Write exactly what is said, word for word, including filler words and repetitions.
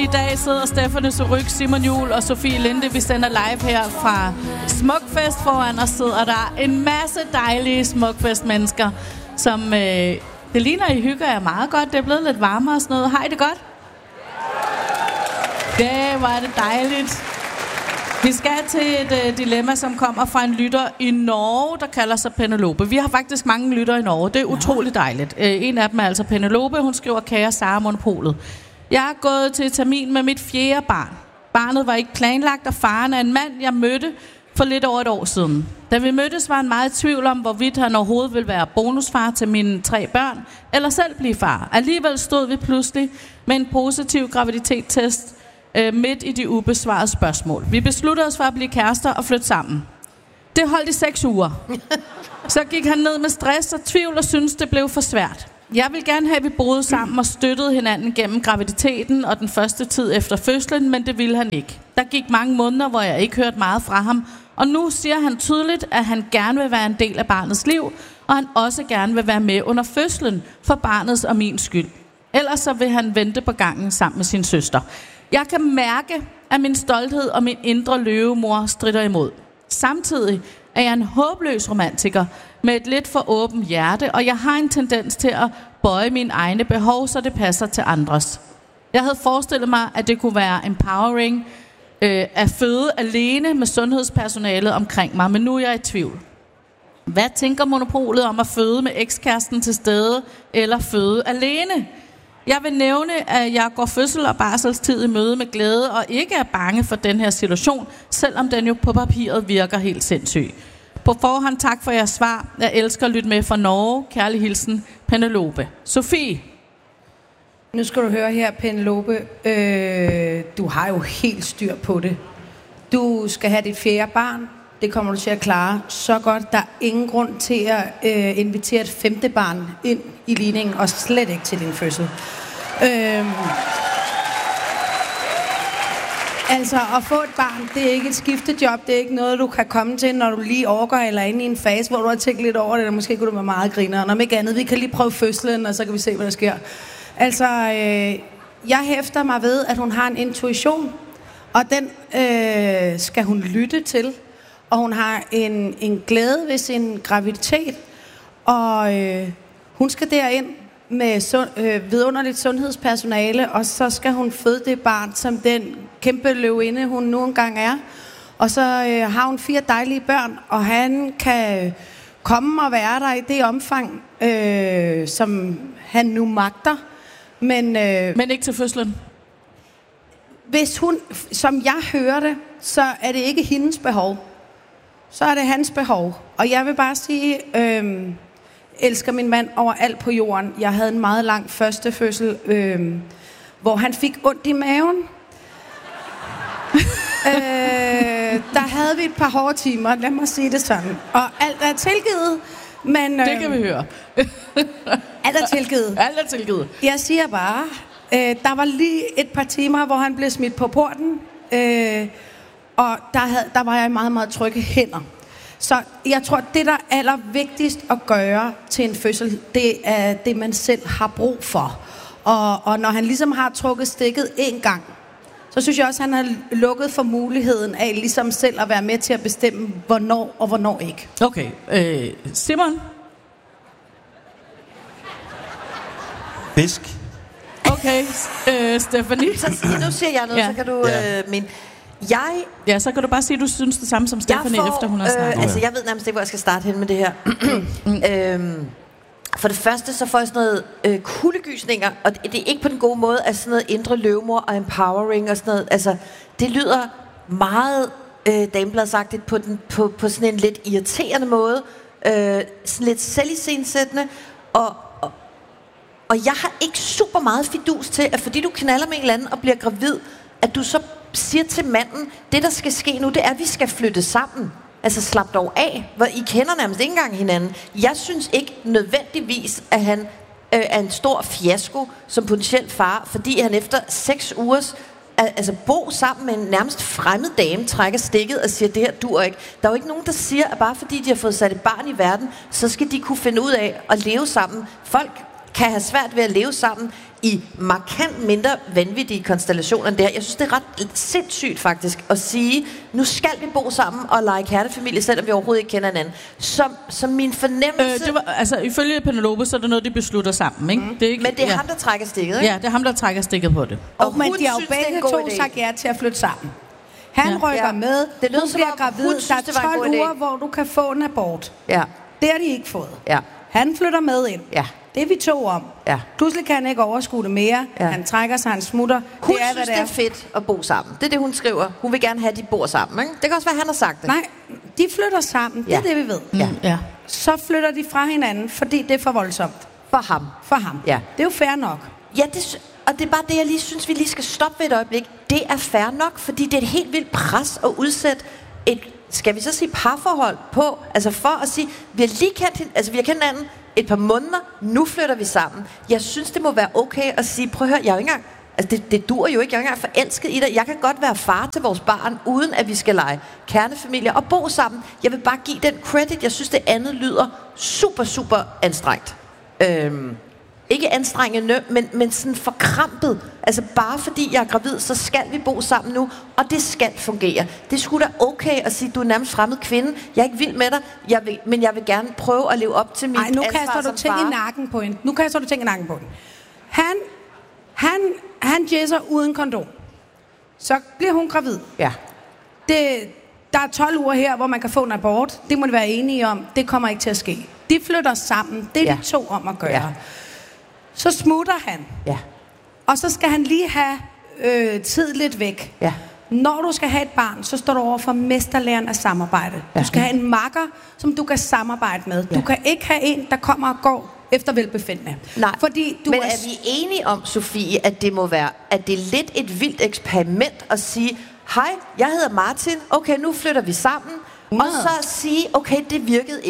I dag sidder Stefanie Surrugue, Simon Juhl og Sofie Linde. Vi sender live her fra Smukfest. Foran os sidder der en masse dejlige Smukfest-mennesker, som øh, det ligner, I hygger jer meget godt. Det er blevet lidt varmere og sådan noget. Har I det godt? Det var det dejligt. Vi skal til et uh, dilemma, som kommer fra en lytter i Norge, der kalder sig Penelope. Vi har faktisk mange lyttere i Norge. Det er utroligt dejligt. Uh, en af dem er altså Penelope. Hun skriver, kære Sara Monopolet. Jeg er gået til termin med mit fjerde barn. Barnet var ikke planlagt, og faren er en mand, jeg mødte for lidt over et år siden. Da vi mødtes, var han meget i tvivl om, hvorvidt han overhovedet ville være bonusfar til mine tre børn, eller selv blive far. Alligevel stod vi pludselig med en positiv graviditetstest øh, midt i de ubesvarede spørgsmål. Vi besluttede os for at blive kærester og flytte sammen. Det holdt i seks uger. Så gik han ned med stress og tvivl og syntes, det blev for svært. Jeg vil gerne have, at vi boede sammen og støttede hinanden gennem graviditeten og den første tid efter fødslen, men det ville han ikke. Der gik mange måneder, hvor jeg ikke hørte meget fra ham, og nu siger han tydeligt, at han gerne vil være en del af barnets liv, og han også gerne vil være med under fødslen for barnets og min skyld. Ellers så vil han vente på gangen sammen med sin søster. Jeg kan mærke, at min stolthed og min indre løvemor stritter imod. Samtidig er jeg en håbløs romantiker med et lidt for åbent hjerte, og jeg har en tendens til at bøje mine egne behov, så det passer til andres. Jeg havde forestillet mig, at det kunne være empowering øh, at føde alene med sundhedspersonalet omkring mig, men nu er jeg i tvivl. Hvad tænker Monopolet om at føde med ekskæresten til stede eller føde alene? Jeg vil nævne, at jeg går fødsel og barselstid i møde med glæde og ikke er bange for den her situation, selvom den jo på papiret virker helt sindssyg. På forhånd tak for jeres svar. Jeg elsker at lytte med fra Norge. Kærlig hilsen, Penelope. Sofie? Nu skal du høre her, Penelope. Øh, du har jo helt styr på det. Du skal have dit fjerde barn. Det kommer du til at klare så godt. Der er ingen grund til at øh, invitere et femte barn ind i ligningen, og slet ikke til din fødsel. Øh, Altså, at få et barn, det er ikke et skiftejob. Det er ikke noget, du kan komme til, når du lige overgår eller er inde i en fase, hvor du har tænkt lidt over det, eller måske kunne du være meget griner. Og om ikke andet, vi kan lige prøve fødslen, og så kan vi se, hvad der sker. Altså, øh, jeg hæfter mig ved, at hun har en intuition, og den øh, skal hun lytte til. Og hun har en, en glæde ved sin graviditet, og øh, hun skal derind med sund, øh, vidunderligt sundhedspersonale, og så skal hun føde det barn, som den kæmpe løvinde, hun nu engang er. Og så øh, har hun fire dejlige børn, og han kan komme og være der i det omfang, øh, som han nu magter. Men, øh, Men ikke til fødslen? Hvis hun, som jeg hører det, så er det ikke hendes behov. Så er det hans behov. Og jeg vil bare sige... Øh, elsker min mand overalt på jorden. Jeg havde en meget lang første fødsel, øh, hvor han fik ondt i maven. øh, der havde vi et par hårde timer, lad mig sige det sådan. Og alt er tilgivet, men... Øh, det kan vi høre. alt er tilgivet. Alt er tilgivet. Jeg siger bare, øh, der var lige et par timer, hvor han blev smidt på porten, øh, og der, havde, der var jeg i meget, meget trygge hænder. Så jeg tror, det, der er allervigtigst at gøre til en fødsel, det er det, man selv har brug for. Og, og når han ligesom har trukket stikket en gang, så synes jeg også, at han har lukket for muligheden af ligesom selv at være med til at bestemme, hvornår og hvornår ikke. Okay. Øh, Simon? Fisk. Okay. Øh, Stefanie? Så, nu siger jeg noget, ja. så kan du... Ja. Øh, min Jeg... Ja, så kan du bare sige, at du synes det samme som Stefanie, får, efter hun har snakket. Øh, altså, jeg ved nærmest ikke, hvor jeg skal starte hen med det her. øhm, for det første, så får jeg sådan noget øh, kuldegysninger, og det, det er ikke på den gode måde, at sådan noget indre løvemor og empowering og sådan noget. Altså, det lyder meget øh, damebladsagtigt på, den, på, på sådan en lidt irriterende måde. Øh, sådan lidt selvisensættende. Og, og, og jeg har ikke super meget fidus til, at fordi du knaller med en eller anden og bliver gravid, at du så siger til manden, det der skal ske nu, det er, at vi skal flytte sammen. Altså slap dog af, hvor I kender nærmest ikke engang hinanden. Jeg synes ikke nødvendigvis, at han øh, er en stor fiasko som potentiel far, fordi han efter seks ugers altså bo sammen med en nærmest fremmed dame, trækker stikket og siger, det her dur ikke. Der er jo ikke nogen, der siger, at bare fordi de har fået sat et barn i verden, så skal de kunne finde ud af at leve sammen. Folk kan have svært ved at leve sammen. i markant mindre vanvittige konstellationer end det her. Jeg synes, det er ret sindssygt faktisk at sige, nu skal vi bo sammen og lege kernefamilie, selvom vi overhovedet ikke kender hinanden. Som, som min fornemmelse... Øh, det var, altså, ifølge Penelope, så er det noget, de beslutter sammen, ikke? Mm. Det er ikke Men det er ja. ham, der trækker stikket, ikke? Ja, det er ham, der trækker stikket på det. Og, Og men hun de har jo synes, det er begge en god to idé. sagt ja til at flytte sammen. Han Ja. rykker Ja. med, Det lyder hun som bliver om, gravid, hun der synes, det var er en god tolv idé. uger, hvor du kan få en abort. Ja, Det har de ikke fået. ja, Han flytter med ind. ja. Det er vi to om. Ja. Pludselig kan han ikke overskue det mere. Ja. Han trækker sig, han smutter. Hun det er, synes, hvad det er fedt at bo sammen. Det er det, hun skriver. Hun vil gerne have, at de bor sammen, ikke? Det kan også være, han har sagt det. Nej, de flytter sammen. Det er Ja. det, vi ved. Ja. Mm, ja. Så flytter de fra hinanden, fordi det er for voldsomt For ham. for ham. Ja. Det er jo fair nok. Ja, det, sy- og det er bare det, jeg lige synes, vi lige skal stoppe ved et øjeblik. Det er fair nok, fordi det er et helt vildt pres at udsætte et, skal vi så sige, parforhold på. Altså for at sige, vi har lige kendt, hin- altså vi har kendt hinanden et par måneder, nu flytter vi sammen. Jeg synes, det må være okay at sige, prøv at høre, jeg er jo ikke engang, altså det, det dur jo ikke, jeg er jo ikke engang forelsket i dig. Jeg kan godt være far til vores barn, uden at vi skal lege kernefamilie og bo sammen. Jeg vil bare give den credit. Jeg synes, det andet lyder super, super anstrengt. Øhm, ikke anstrengende, men, men sådan forkrampet. Altså bare fordi jeg er gravid, så skal vi bo sammen nu, og det skal fungere. Det skulle da okay at sige, du er nærmest fremmed kvinde. Jeg er ikke vild med dig, jeg vil, men jeg vil gerne prøve at leve op til mit Ej, nu ansvar kaster som du ting far. i nakken på hende. Nu kaster du ting i nakken på hende. Han, han, han jæsser uden kondom. Så bliver hun gravid. Ja. Det, der er tolv uger her, hvor man kan få en abort. Det må de være enige om. Det kommer ikke til at ske. De flytter sammen. Det er Ja. de to om at gøre. Ja. Så smutter han. Ja. Og så skal han lige have øh, tid lidt væk. Ja. Når du skal have et barn, så står du over for mesterlæren af samarbejde. Ja. Du skal have en makker, som du kan samarbejde med. Ja. Du kan ikke have en, der kommer og går efter velbefindende. Nej, Fordi du men er, er vi enige om, Sofie, at det må være, at det er lidt et vildt eksperiment at sige, hej, jeg hedder Martin, okay, nu flytter vi sammen, og så sige, okay, det virkede ikke.